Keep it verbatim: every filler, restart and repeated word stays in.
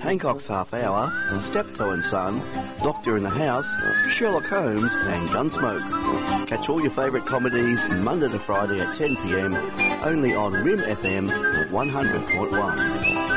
Hancock's Half Hour, Steptoe and Son, Doctor in the House, Sherlock Holmes and Gunsmoke. Catch all your favourite comedies Monday to Friday at ten p m, only on R I M F M one hundred point one.